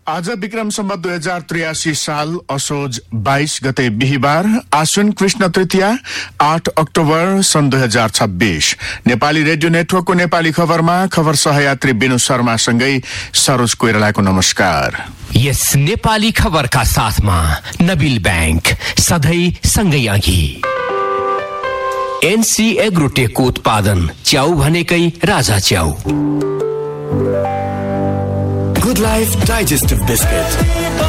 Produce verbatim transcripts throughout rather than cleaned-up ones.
आज विक्रम सम्वत दुई हजार त्रियासी साल असोज बाइस गते बिहिबार आश्विन कृष्ण तृतीया आठ अक्टोबर सन् दुई हजार छब्बीस। नेपाली रेडियो नेटवर्कको नेपाली खबरमा खबर सहयात्री बिनु शर्मासँगै सरोज कोइरालाको नमस्कार। यस नेपाली खबरका साथमा नबिल बैंक सधैँ सँगै अघि। एनसी एग्रोटेकको उत्पादन च्याउ भनेकै राजा च्याउ। Good Life Digestive Biscuit.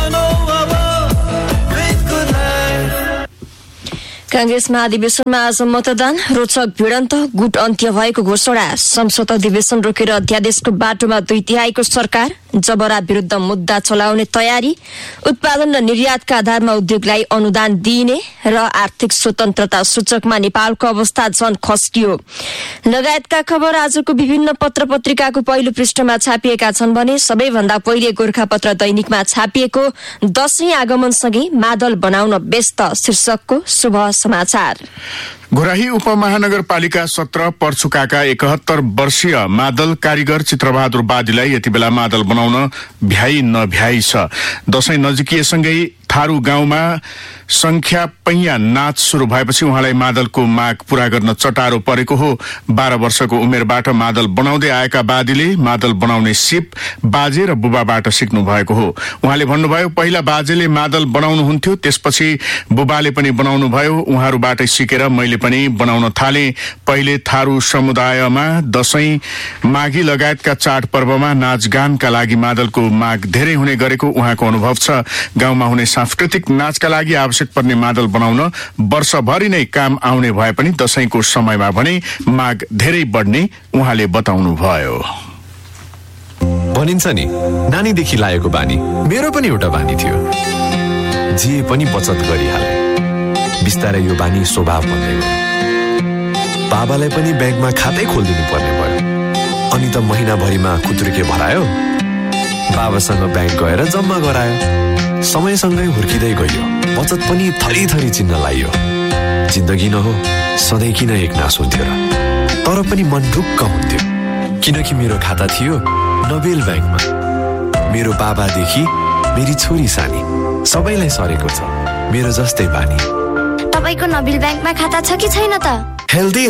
Congress महाधिवेशनमा आज मतदान, रोचक भिडन्त, गुट अन्त्य भएको घोषणा। संसद अधिवेशन रोकेर अध्यादेशको बाटोमा दुई तिहाईको सरकार। जबरा विरुद्ध मुद्दा चलाउने तयारी। उत्पादन र निर्यातका आधारमा उद्योगलाई अनुदान दिइने र आर्थिक स्वतन्त्रता सूचकमा नेपालको अवस्था झन खस्कियो लगायतका खबर आजको विभिन्न पत्र पत्रिकाको पहिलो पृष्ठमा छापिएका छन् भने सबैभन्दा पहिले गोरखापत्र दैनिकमा छापिएको दशैं आगमनसँगै मादल बनाउन व्यस्त शीर्षकको शुभ समाचार। घोराही उपमहानगरपालिका सत्र पर्छुकाका एकहत्तर वर्षीय मादल कारीगर चित्रबहादुर बादीलाई यति बेला मादल बनाउन भ्याइ नभ्याइ छ। दशैं नजिकिएसँगै थारू गाउँमा संख्या पैया नाच शुरू भएपछि उहाँलाई मादलको माग पूरा गर्न चटारो परेको हो। बाह्र वर्षको उमेरबाट मादल बनाउँदै आएका बादीले मादल बनाउने सिप बाजे र बुबाबाट सिक्नु भएको हो। उहाँले भन्नुभयो, पहिला बाजेले मादल बनाउनुहुन्थ्यो, त्यसपछि बुबाले पनि बनाउनु भयो। उहाँहरूबाटै सिकेर मैले पनि बनाउन थाले। पहिले थारू समुदायमा दशैं, माघी लगायतका चाड पर्वमा नाचगानका लागि मादलको माग धेरै हुने गरेको उहाँको अनुभव छ। गाउँमा हुने सांस्कृतिक नाचका लागि आवश्यक पर्ने मादल बनाउन वर्षभरि नै काम आउने भए पनि दशैंको समयमा भने माग धेरै बढ्ने उहाँले बताउनु भयो। भनिन्छ नि, नानीदेखि लागेको बानी मेरो पनि एउटा बानी थियो। जे पनि बचत गरिहाले। बिस्तारै यो बानी स्वभाव बन्दै गयो। बाबालाई पनि ब्याङ्कमा खातै खोलिदिनु पर्ने भयो। अनि त महिनाभरिमा खुत्रुके भरायो। बाबासँग ब्याङ्क गएर जम्मा गरायो। समयसँगै हुर्किँदै गयो। बचत पनि थरी थरी चिन्न लाइयो। जिन्दगी न हो सधैँ किन एक नास हुन्थ्यो र? तर पनि मन ढुक्क हुन्थ्यो, किनकि मेरो खाता थियो नबेल ब्याङ्कमा। मेरो बाबादेखि मेरी छोरी सानी सबैलाई सरेको छ मेरो जस्तै बानी। तपाईको नबिल ब्याङ्कमा खाता छ कि छैन त? हेल्दी